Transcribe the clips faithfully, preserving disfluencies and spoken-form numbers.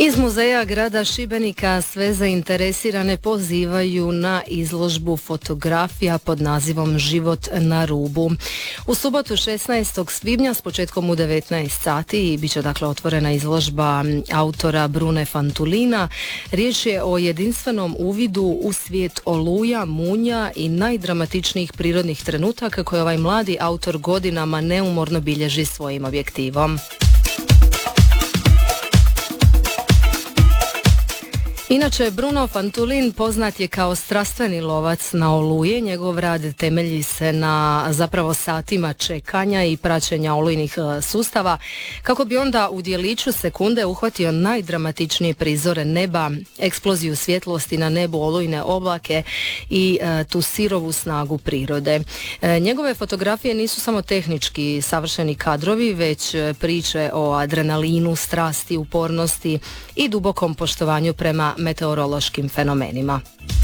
Iz muzeja grada Šibenika sve zainteresirane pozivaju na izložbu fotografija pod nazivom Život na rubu. U subotu šesnaestog svibnja s početkom u devetnaest sati bit će dakle otvorena izložba autora Brune Fantulina. Riječ je o jedinstvenom uvidu u svijet oluja, munja i najdramatičnijih prirodnih trenutaka koje ovaj mladi autor godinama neumorno bilježi svojim objektivom. Inače, Bruno Fantulin poznat je kao strastveni lovac na oluje. Njegov rad temelji se na zapravo satima čekanja i praćenja olujnih sustava, kako bi onda u djeliću sekunde uhvatio najdramatičnije prizore neba, eksploziju svjetlosti na nebu, olujne oblake i e, tu sirovu snagu prirode. E, njegove fotografije nisu samo tehnički savršeni kadrovi, već priče o adrenalinu, strasti, upornosti i dubokom poštovanju prema meteorološkim fenomenima.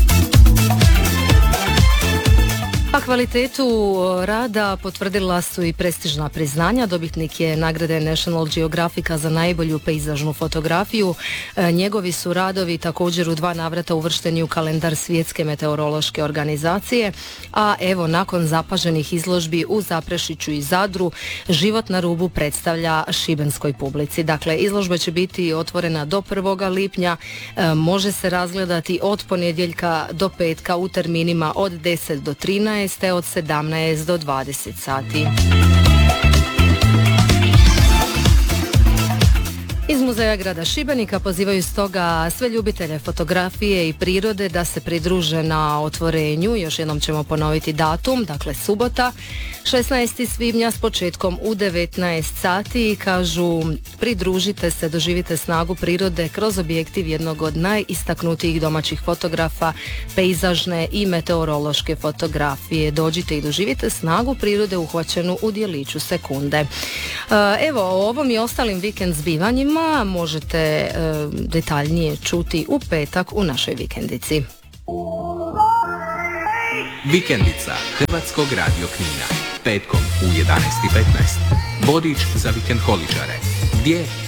A kvalitetu rada potvrdila su i prestižna priznanja. Dobitnik je nagrade National Geographica za najbolju pejzažnu fotografiju. Njegovi su radovi također u dva navrata uvršteni u kalendar Svjetske meteorološke organizacije, a evo nakon zapaženih izložbi u Zaprešiću i Zadru, Život na rubu predstavlja šibenskoj publici. Dakle, izložba će biti otvorena do prvog lipnja, može se razgledati od ponedjeljka do petka u terminima od deset do trinaest te od sedamnaest do dvadeset sati. Iz muzeja grada Šibenika pozivaju stoga sve ljubitelje fotografije i prirode da se pridruže na otvorenju. Još jednom ćemo ponoviti datum, dakle subota, šesnaestog svibnja s početkom u devetnaest sati. Kažu, pridružite se, doživite snagu prirode kroz objektiv jednog od najistaknutijih domaćih fotografa, pejzažne i meteorološke fotografije. Dođite i doživite snagu prirode uhvaćenu u djeliću sekunde. Evo, o ovom i ostalim vikend zbivanjima možete e, detaljnije čuti u petak u našoj vikendici. Vikendica Hrvatskog radio Knina. Petkom u jedanaest i petnaest. Vodič za vikendholičare. Gdje